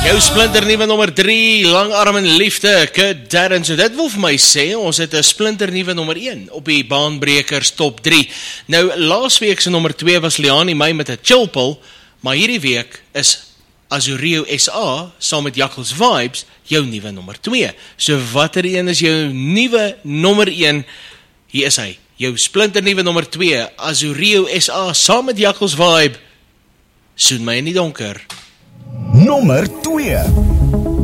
Jou splinter nuwe nommer 3, Langarm en Liefde, Kid Darren. So dit wil vir my sê, ons het 'n splinter nuwe nommer 1 op die Baanbrekers top 3. Nou, laasweek se nommer 2 was Liani May met 'n Chillpill, maar hierdie week is Azurio SA, saam met Jackals Vibes, jou nuwe nommer 2. So watter een is jou nuwe nommer 1? Hier is hy, jou splinter nuwe nommer 2, Azurio SA, saam met Jackals Vibe, Soen my in die donker. Nommer 2.